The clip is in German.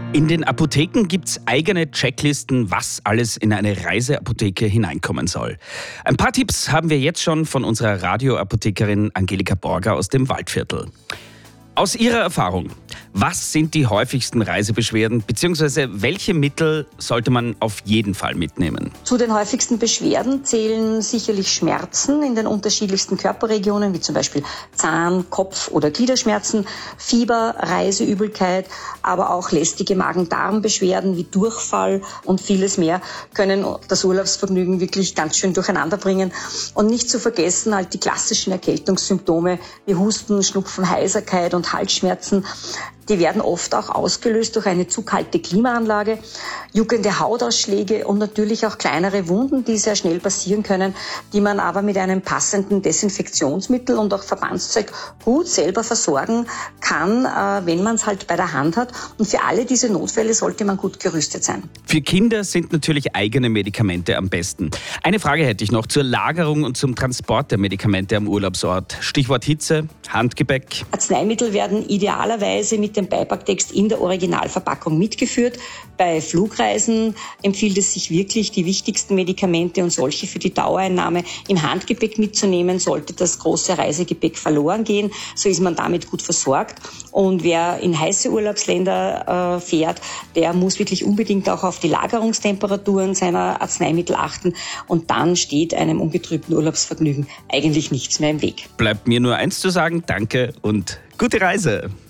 In den Apotheken gibt es eigene Checklisten, was alles in eine Reiseapotheke hineinkommen soll. Ein paar Tipps haben wir jetzt schon von unserer Radioapothekerin Angelika Borger aus dem Waldviertel. Aus Ihrer Erfahrung, was sind die häufigsten Reisebeschwerden bzw. welche Mittel sollte man auf jeden Fall mitnehmen? Zu den häufigsten Beschwerden zählen sicherlich Schmerzen in den unterschiedlichsten Körperregionen, wie zum Beispiel Zahn-, Kopf- oder Gliederschmerzen, Fieber, Reiseübelkeit, aber auch lästige Magen-Darm-Beschwerden wie Durchfall und vieles mehr können das Urlaubsvergnügen wirklich ganz schön durcheinander bringen. Und nicht zu vergessen halt die klassischen Erkältungssymptome wie Husten, Schnupfen, Heiserkeit und Halsschmerzen. Die werden oft auch ausgelöst durch eine zu kalte Klimaanlage, juckende Hautausschläge und natürlich auch kleinere Wunden, die sehr schnell passieren können, die man aber mit einem passenden Desinfektionsmittel und auch Verbandszeug gut selber versorgen kann, wenn man es halt bei der Hand hat. Und für alle diese Notfälle sollte man gut gerüstet sein. Für Kinder sind natürlich eigene Medikamente am besten. Eine Frage hätte ich noch zur Lagerung und zum Transport der Medikamente am Urlaubsort. Stichwort Hitze, Handgepäck. Arzneimittel werden idealerweise mit dem Beipacktext in der Originalverpackung mitgeführt. Bei Flugreisen empfiehlt es sich wirklich, die wichtigsten Medikamente und solche für die Dauereinnahme im Handgepäck mitzunehmen. Sollte das große Reisegepäck verloren gehen, so ist man damit gut versorgt. Und wer in heiße Urlaubsländer fährt, der muss wirklich unbedingt auch auf die Lagerungstemperaturen seiner Arzneimittel achten. Und dann steht einem ungetrübten Urlaubsvergnügen eigentlich nichts mehr im Weg. Bleibt mir nur eins zu sagen, danke und gute Reise.